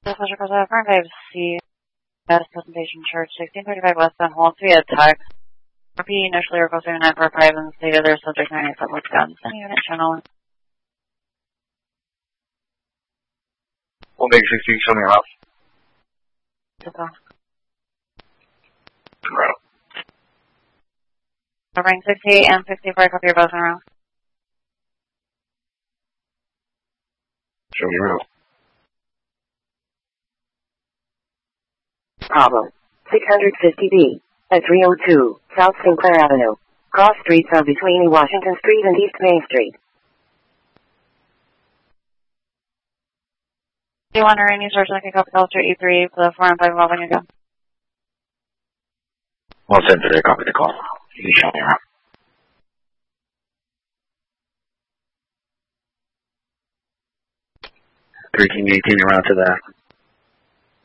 This is Chicago 5C presentation church 1635 westbound Wall Street at text. Repeat initially requesting 945 and state other subject 97 with guns. Any unit channel. We'll make 60, show me your house. Right. Covering 68 and 64, copy your both in a row. Show me your house. Problem. 650B at 302 South Sinclair Avenue. Cross streets are between Washington Street and East Main Street. Do you want to any search like a copy call to E3 for the 4 and 5 involving again? Well, send today, copy the call. You can show me your house. 1318 around to the